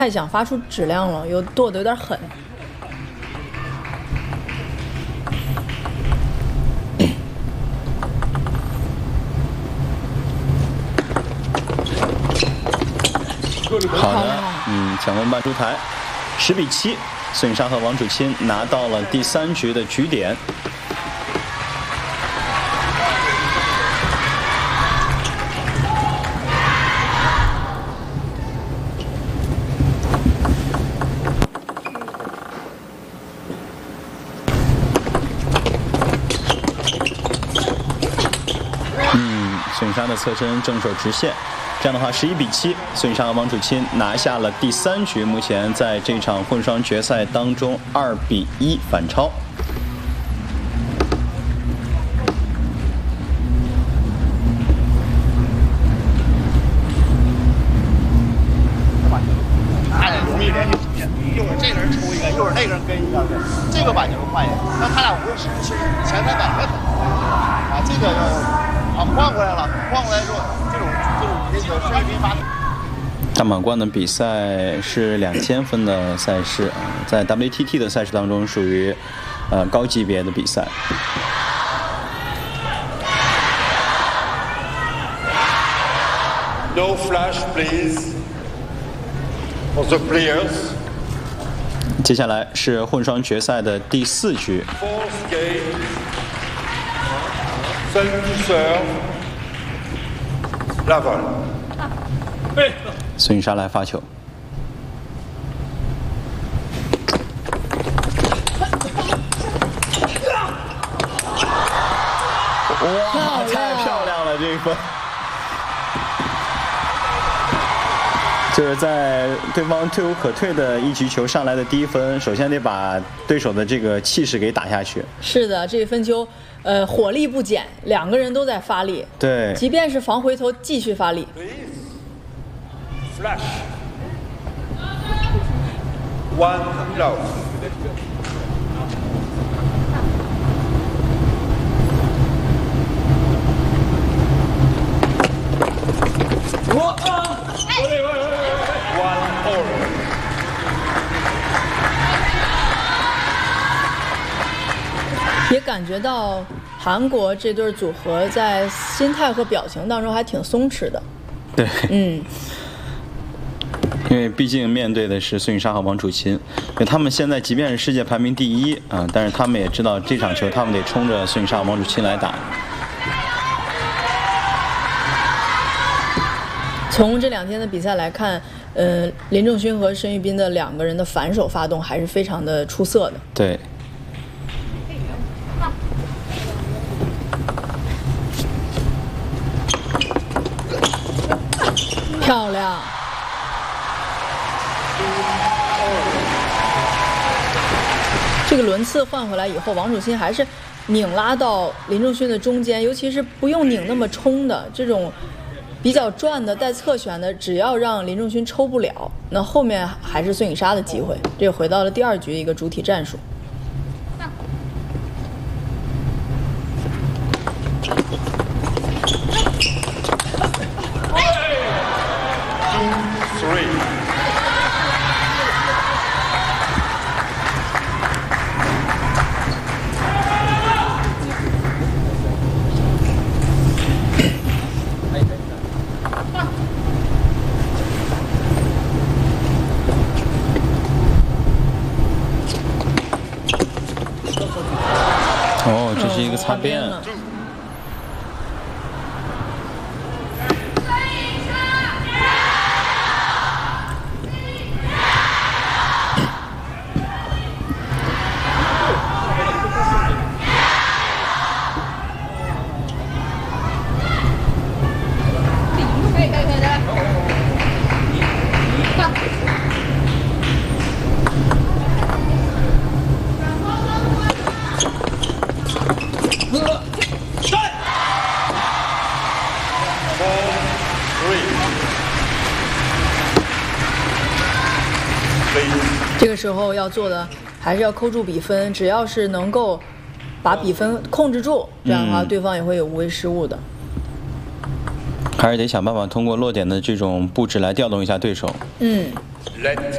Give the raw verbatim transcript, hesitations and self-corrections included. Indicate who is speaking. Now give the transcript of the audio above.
Speaker 1: 太想发出质量了，又剁得有点狠。
Speaker 2: 好的，嗯，抢分半出台，十比七，孙颖莎和王楚钦拿到了第三局的局点。嗯，孙颖莎的侧身正手直线。这样的话，十一比七，孙颖莎和王楚钦拿下了第三局。目前在这场混双决赛当中，二比一反超。
Speaker 3: 哎，容易连续出现，一会儿这个人抽一个，一会儿那个人跟一个，这个把球换一个，那他俩无论是是前三板也很啊，这个要啊换过来了，换过来之后，这种这种那个顺利频发。
Speaker 2: 大满贯的比赛是两千分的赛事，在 W T T 的赛事当中属于呃高级别的比赛。
Speaker 4: No flash, please, for the players.
Speaker 2: 接下来是混双决赛的第四局。
Speaker 4: Fourth game, send to serve, level.
Speaker 2: 孙颖莎来发球。哇，太漂亮了，这一分！就是在对方退无可退的一局球上来的第一分，首先得把对手的这个气势给打下去。
Speaker 1: 是的，这一分球，呃，火力不减，两个人都在发力。
Speaker 2: 对，
Speaker 1: 即便是防回头，继续发力。
Speaker 4: Flash. One love.
Speaker 3: 我
Speaker 4: One all.
Speaker 1: 也感觉到韩国这对组合在心态和表情当中还挺松弛的。
Speaker 2: 对，
Speaker 1: 嗯。
Speaker 2: 因为毕竟面对的是孙颖莎和王楚钦，他们现在即便是世界排名第一啊，但是他们也知道这场球他们得冲着孙颖莎和王楚钦来打。
Speaker 1: 从这两天的比赛来看，呃，林正勋和申玉斌的两个人的反手发动还是非常的出色的。
Speaker 2: 对。
Speaker 1: 漂亮。这个轮次换回来以后，王楚钦还是拧拉到林正勋的中间，尤其是不用拧那么冲的这种比较转的带侧旋的，只要让林正勋抽不了，那后面还是孙颖莎的机会。这回到了第二局一个主体战术。
Speaker 2: 哦，这是一个擦边。
Speaker 1: 这个时候要做的还是要扣住比分，只要是能够把比分控制住，这样的话对方也会有无谓失误的。
Speaker 2: 还是得想办法通过落点的这种布置来调动一下对手。
Speaker 1: 嗯。